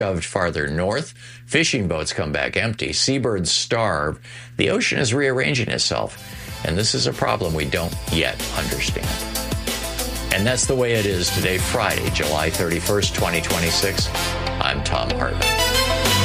shoved farther north, fishing boats come back empty, seabirds starve, the ocean is rearranging itself, and this is a problem we don't yet understand. And that's the way it is today, Friday, July 31st, 2026. I'm Thom Hartmann.